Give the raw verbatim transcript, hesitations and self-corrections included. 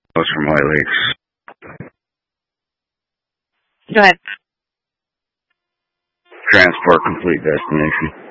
Those from White Lakes. Go ahead. Transport complete destination.